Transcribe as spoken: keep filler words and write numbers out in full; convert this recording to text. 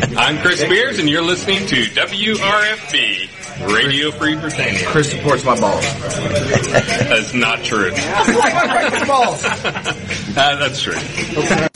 I'm Chris Spears, and you're listening to W R F B, Radio Free Britannia. Chris supports my balls. That's not true. I like my breakfast balls. Uh, that's true.